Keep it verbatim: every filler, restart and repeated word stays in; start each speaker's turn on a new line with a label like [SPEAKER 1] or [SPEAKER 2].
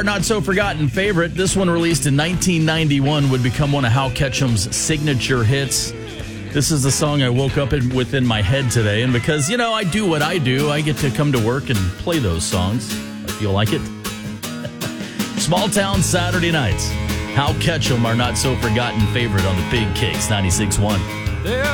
[SPEAKER 1] Not so forgotten favorite. This one, released in nineteen ninety-one, would become one of Hal Ketchum's signature hits. This is the song I woke up in, with in my head today, and because, you know, I do what I do, I get to come to work and play those songs. I feel like it. Small Town Saturday Nights. Hal Ketchum, our not so forgotten favorite on the Big Kicks ninety-six point one.